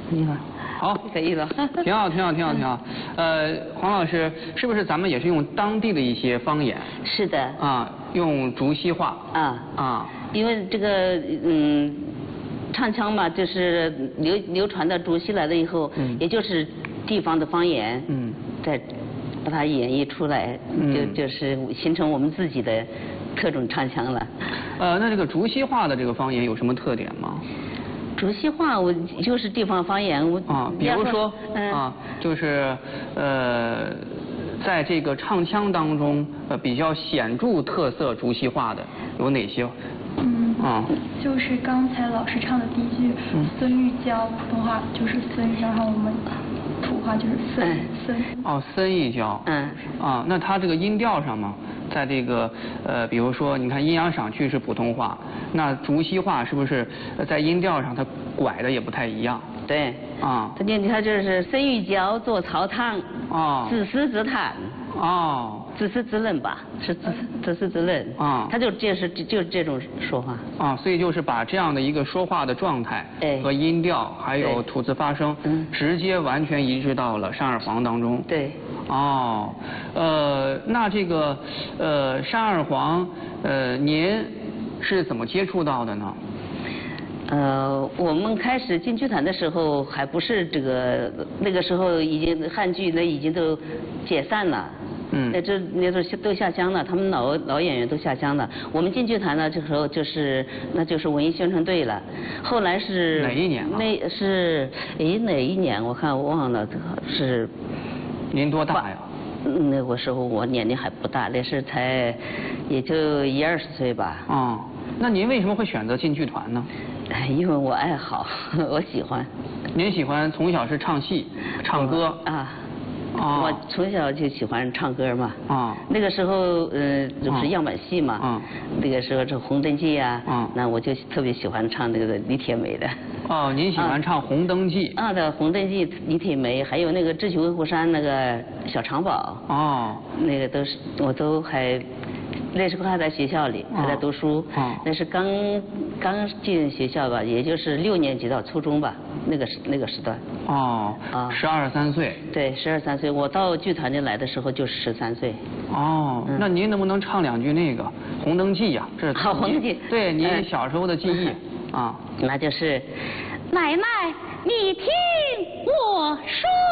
你好。 好， 可以了。 挺好，挺好，挺好，挺好。黄老师，是不是咱们也是用当地的一些方言？ 是的。 啊，用竹溪话。啊。 因为这个唱腔嘛，就是流传到竹溪来了以后，也就是地方的方言。再把它演绎出来，就是形成我们自己的特种唱腔了。 那这个竹溪话的这个方言有什么特点吗？ 竹溪话我就是地方方言， 比如说就是在这个唱腔当中比较显著特色竹溪话的有哪些？ 就是刚才老师唱的第一句孙玉娇，普通话就是孙玉娇，然后我们土话就是孙。 孙玉娇。那它这个音调上嘛，在这个比如说你看阴阳赏去是普通话，那竹溪话是不是在音调上它拐的也不太一样？ 对。它就是孙玉娇坐槽堂，自私自叹。自私自论吧，是自私自论。他就是这种说话。 所以就是把这样的一个说话的状态和音调，还有吐字发声，直接完全移植到了山二黄当中。 对。 那这个山二黄，您是怎么接触到的呢？ 我们开始进剧团的时候还不是这个，那个时候已经汉剧已经都解散了。那时候都下乡了，他们老演员都下乡了。我们进剧团呢，这时候就是文艺宣传队了。后来是哪一年啊？ 那是哪一年？我看我忘了，是。 您多大呀？ 那个时候我年龄还不大，那是才也就20-20岁吧。 那您为什么会选择进剧团呢？ 因为我爱好，我喜欢。 您喜欢从小是唱戏、唱歌？ 我从小就喜欢唱歌嘛。那个时候就是样板戏嘛。那个时候这《红灯记》啊。那我就特别喜欢唱那个李铁梅的。 您喜欢唱《红灯记》？ 对，《红灯记》李铁梅，还有那个《智取威虎山》那个小长宝。那个我都还。那时候还在学校里，还在读书。那是刚进学校吧，也就是6年级到初中吧，那个时段。 12、13岁。 对，12、13岁。我到剧团里来的时候就是13岁。 那您能不能唱2句那个《红灯记》呀？这是 《红灯记》。 对，您小时候的记忆。 那就是，奶奶，你听我说。